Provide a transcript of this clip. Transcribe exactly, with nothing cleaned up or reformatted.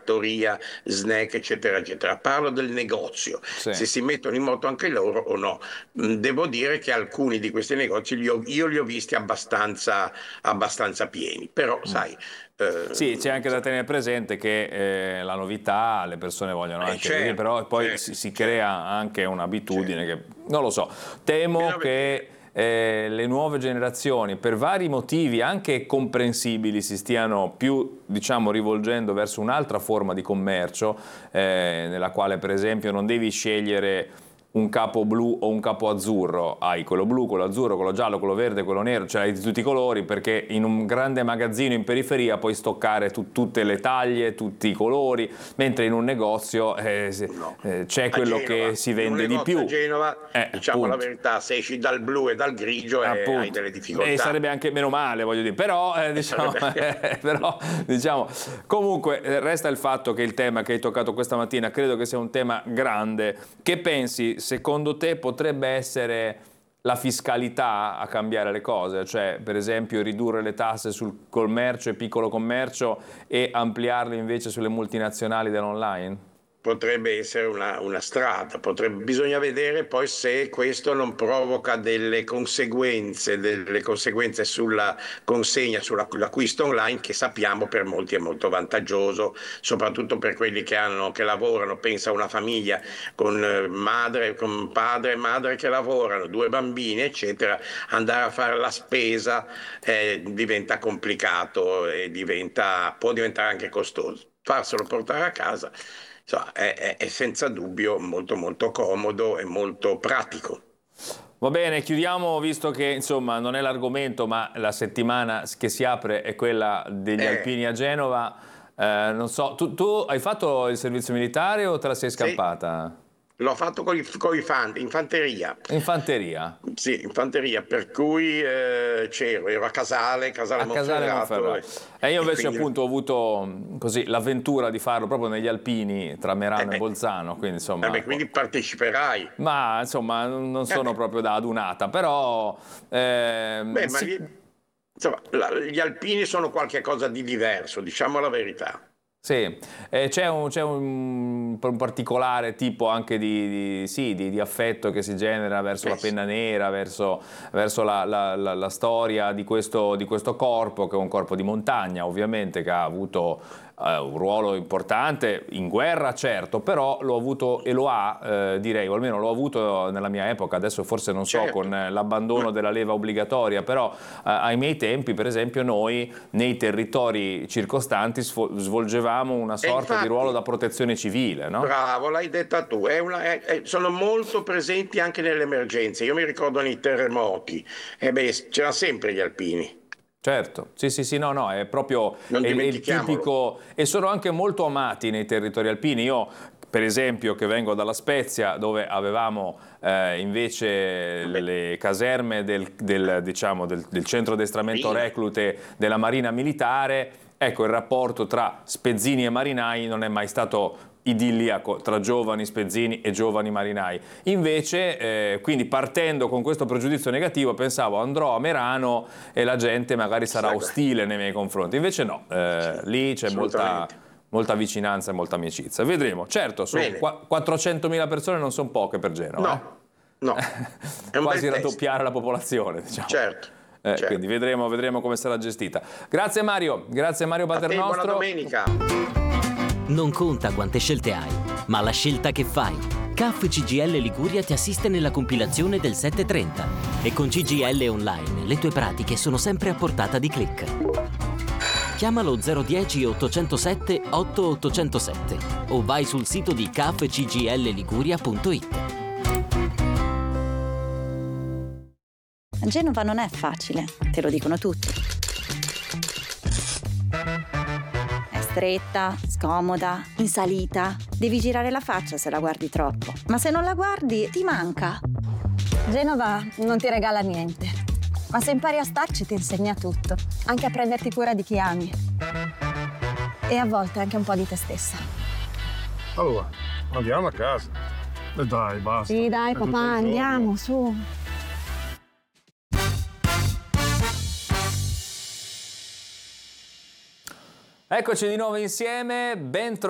trattoria, snack, eccetera, eccetera. Parlo del negozio, sì. Se si mettono in moto anche loro o no. Devo dire che alcuni di questi negozi li ho, io li ho visti abbastanza, abbastanza pieni, però mm. sai... Eh, sì, c'è anche da tenere presente che eh, la novità le persone vogliono anche certo, vedere, però poi certo, si, si certo. crea anche un'abitudine certo. che non lo so. Temo Bisogna che eh, le nuove generazioni, per vari motivi anche comprensibili, si stiano più, diciamo, rivolgendo verso un'altra forma di commercio, eh, nella quale per esempio non devi scegliere un capo blu o un capo azzurro, hai quello blu, quello azzurro, quello giallo, quello verde, quello nero, ce l'hai di tutti i colori, perché in un grande magazzino in periferia puoi stoccare tu, tutte le taglie, tutti i colori, mentre in un negozio eh, no. eh, c'è quello Genova, che si vende di più. A Genova, eh, diciamo appunto. la verità, se esci dal blu e dal grigio eh, hai delle difficoltà. E sarebbe anche meno male, voglio dire, però, eh, diciamo, eh, però diciamo, comunque eh, resta il fatto che il tema che hai toccato questa mattina credo che sia un tema grande. Che pensi? Secondo te potrebbe essere la fiscalità a cambiare le cose? Cioè, per esempio, ridurre le tasse sul commercio e piccolo commercio e ampliarle invece sulle multinazionali dell'online? Potrebbe essere una, una strada, potrebbe, bisogna vedere poi se questo non provoca delle conseguenze, delle conseguenze sulla consegna, sull'acquisto online, che sappiamo per molti è molto vantaggioso, soprattutto per quelli che, hanno, che lavorano. Pensa a una famiglia con madre, con padre e madre che lavorano, due bambini, eccetera, andare a fare la spesa eh, diventa complicato e diventa, può diventare anche costoso. Farselo portare a casa. Insomma, è, è senza dubbio molto molto comodo e molto pratico. Va bene, chiudiamo, visto che insomma non è l'argomento, ma la settimana che si apre è quella degli eh. alpini a Genova. Eh, non so, tu, tu hai fatto il servizio militare o te la sei scappata? Sì. L'ho fatto con i, con i fan, infanteria. Infanteria? Sì, infanteria, per cui eh, c'ero, ero a Casale, Casale, a Casale Monferrato. E, e io invece e quindi... appunto ho avuto così l'avventura di farlo proprio negli Alpini tra Merano eh e Bolzano, quindi insomma... Eh beh, quindi parteciperai. Ma insomma non sono eh proprio da adunata, però... Eh, beh, si... ma gli, insomma, gli Alpini sono qualche cosa di diverso, diciamo la verità. Sì, eh, c'è un, c'è un, un particolare tipo anche di, di, sì, di, di affetto che si genera verso eh, la penna nera, verso, verso la, la, la, la storia di questo, di questo corpo, che è un corpo di montagna ovviamente, che ha avuto eh, un ruolo importante in guerra, certo, però l'ho avuto e lo ha, eh, direi, o almeno l'ho avuto nella mia epoca, adesso forse non so, certo, con l'abbandono della leva obbligatoria, però eh, ai miei tempi, per esempio, noi nei territori circostanti svolgevamo una sorta infatti, di ruolo da protezione civile, no? Bravo, l'hai detta tu, è una, è, è, sono molto presenti anche nelle emergenze. Io mi ricordo nei terremoti, e eh beh, c'erano sempre gli alpini. Certo, sì sì sì, no no, è proprio è, è il tipico, e sono anche molto amati nei territori alpini. Io per esempio che vengo dalla Spezia, dove avevamo eh, invece Beh. le caserme del, del, diciamo, del, del centro addestramento reclute della Marina Militare, ecco, il rapporto tra spezzini e marinai non è mai stato idilliaco tra giovani spezzini e giovani marinai. Invece, eh, quindi partendo con questo pregiudizio negativo, pensavo andrò a Merano e la gente magari sarà ostile nei miei confronti. Invece no, eh, lì c'è molta, molta vicinanza e molta amicizia. Vedremo. Certo, su quattrocentomila persone non sono poche per Genova. No, eh? no. È un quasi raddoppiare la popolazione, diciamo. Certo. Eh, certo. Quindi vedremo, vedremo come sarà gestita. Grazie Mario, grazie Mario Paternostro. Buona domenica. Non conta quante scelte hai, ma la scelta che fai. C A F C G I L Liguria ti assiste nella compilazione del sette trenta e con C G I L Online le tue pratiche sono sempre a portata di click. Chiamalo zero uno zero otto zero sette otto otto zero sette o vai sul sito di c f c g l liguria punto it. Genova non è facile, te lo dicono tutti. È stretta, scomoda, in salita. Devi girare la faccia se la guardi troppo. Ma se non la guardi, ti manca. Genova non ti regala niente. Ma se impari a starci ti insegna tutto. Anche a prenderti cura di chi ami. E a volte anche un po' di te stessa. Allora, andiamo a casa. E dai, basta. Sì, dai, papà, andiamo, su. Eccoci di nuovo insieme, ben trovati.